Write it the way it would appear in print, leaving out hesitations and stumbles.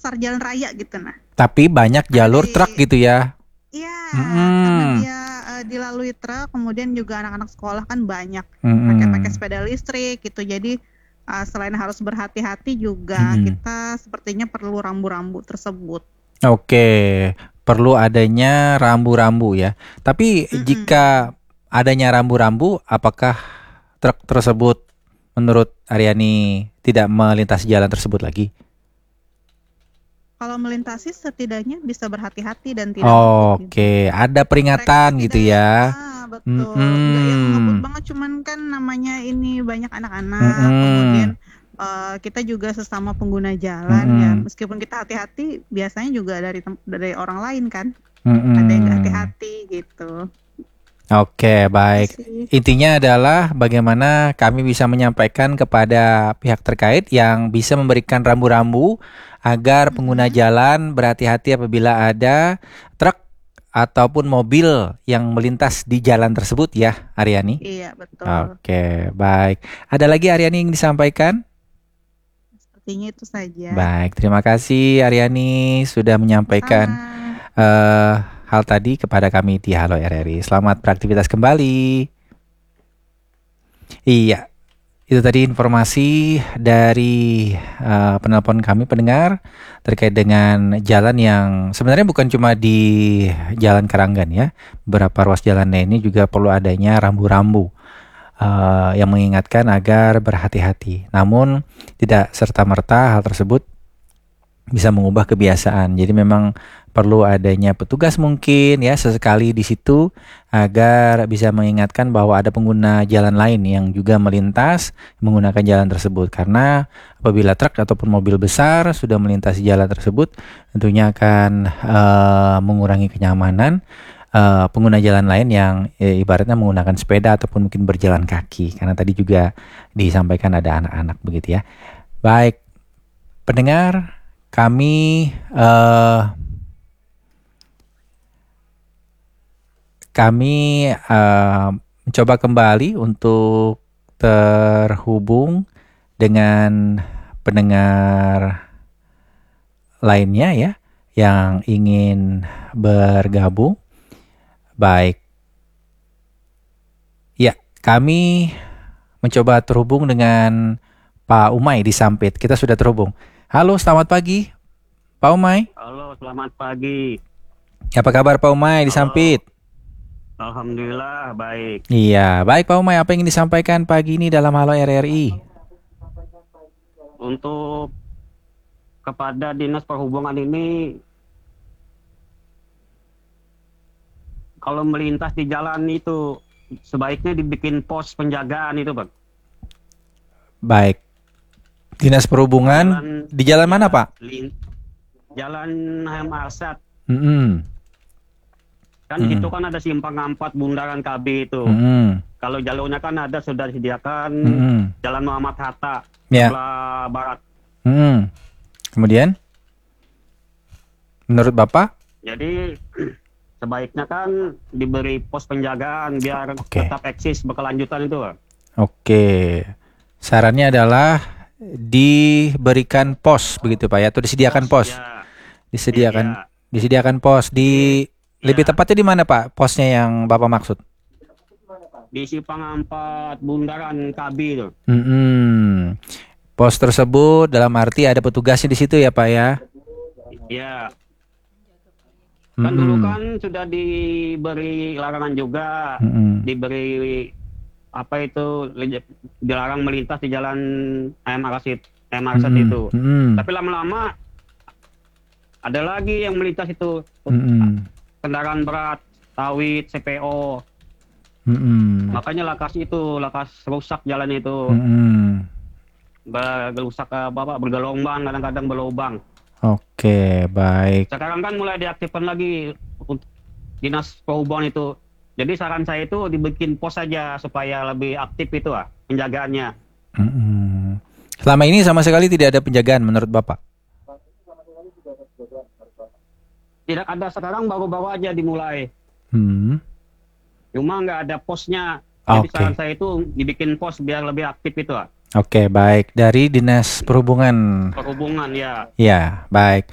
dasar jalan raya gitu. Nah, Tapi banyak karena jalur truk di gitu ya. iya, karena Mm-mm. dia dilalui truk, kemudian juga anak-anak sekolah kan banyak pakai Mm-mm. sepeda listrik gitu. Jadi selain harus berhati-hati juga Mm-mm. kita sepertinya perlu rambu-rambu tersebut. Oke, perlu adanya rambu-rambu ya. Tapi Mm-mm. jika adanya rambu-rambu, apakah truk tersebut menurut Aryani tidak melintasi jalan tersebut lagi? Kalau melintasi setidaknya bisa berhati-hati dan tidak ngebut gitu. Oke, ada Mereka peringatan tuh gitu tidak ya. betul, nggak yang ngebut Mm-mm. banget, cuman kan namanya ini banyak anak-anak, Mm-mm. kemudian kita juga sesama pengguna jalan ya, Mm-mm. meskipun kita hati-hati, biasanya juga dari orang lain kan, ada yang nggak Mm-mm. hati-hati gitu. Oke, Itu baik. sih. Intinya adalah bagaimana kami bisa menyampaikan kepada pihak terkait yang bisa memberikan rambu-rambu agar pengguna Mm-mm. jalan berhati-hati apabila ada truk ataupun mobil yang melintas di jalan tersebut ya, Aryani. Iya betul. Oke, baik. Ada lagi Aryani yang disampaikan? Sepertinya itu saja. Baik, terima kasih Aryani sudah Sama. menyampaikan eh, hal tadi kepada kami di Halo RRI. Selamat beraktivitas kembali. Iya, itu tadi informasi dari penelpon kami pendengar terkait dengan jalan yang sebenarnya bukan cuma di Jalan Karanggan ya. Beberapa ruas jalan ini juga perlu adanya rambu-rambu yang mengingatkan agar berhati-hati. Namun tidak serta-merta hal tersebut bisa mengubah kebiasaan. Jadi memang perlu adanya petugas mungkin ya sesekali di situ agar bisa mengingatkan bahwa ada pengguna jalan lain yang juga melintas menggunakan jalan tersebut. Karena apabila truk ataupun mobil besar sudah melintasi jalan tersebut, tentunya akan mengurangi kenyamanan pengguna jalan lain yang ibaratnya menggunakan sepeda ataupun mungkin berjalan kaki. Karena tadi juga disampaikan ada anak-anak begitu ya. Baik, pendengar, kami mencoba kembali untuk terhubung dengan pendengar lainnya ya yang ingin bergabung. Baik, ya kami mencoba terhubung dengan Pak Umay di Sampit. Kita sudah terhubung. Halo, selamat pagi, Pak Umay. Halo, selamat pagi. Apa kabar Pak Umay di Halo, Sampit? alhamdulillah baik. Iya, baik Pak Umay, apa yang ingin disampaikan pagi ini dalam Halo RRI? Untuk kepada Dinas Perhubungan ini, kalau melintas di jalan itu sebaiknya dibikin pos penjagaan itu, Bang. Baik, Dinas Perhubungan Jalan di jalan mana ya, Pak? Jalan HM Arsat. Mm-mm. Kan di situ Mm-mm. kan ada simpang 4 Bundaran KB itu. Mm-mm. Kalau jalurnya kan ada sudah disediakan Mm-mm. Jalan Muhammad Hatta Ya. sebelah barat. Mm-mm. Kemudian, menurut Bapak? Jadi sebaiknya kan diberi pos penjagaan biar Oke. tetap eksis berkelanjutan itu. Oke. Sarannya adalah diberikan pos begitu Pak ya, atau disediakan pos. Ya, Disediakan ya. disediakan pos di lebih Ya, tepatnya di mana Pak? Posnya yang Bapak maksud? di Simpang 4 Bundaran KB itu. Mm-mm. Pos tersebut dalam arti ada petugasnya di situ ya Pak ya? Ya, kan dulu Mm-mm. kan sudah diberi larangan juga, Mm-mm. diberi apa itu dilarang melintas di jalan MRZ Mm-mm. itu. Mm-mm. Tapi lama-lama ada lagi yang melintas itu Mm-mm. kendaraan berat, sawit, CPO. Mm-mm. Makanya lakas rusak jalan itu. Mm-mm. Bergelusak bergelombang, kadang-kadang berlubang. Oke, baik. Sekarang kan mulai diaktifkan lagi untuk Dinas Perhubungan itu. Jadi saran saya itu dibikin pos saja supaya lebih aktif itu penjagaannya. Mm-mm. Selama ini sama sekali tidak ada penjagaan menurut Bapak? Tidak ada, sekarang baru-baru aja dimulai. Hmm. Cuma nggak ada posnya. Jadi Oke. saran saya itu dibikin pos biar lebih aktif itu Oke, baik. Dari Dinas Perhubungan. perhubungan ya. Ya, baik.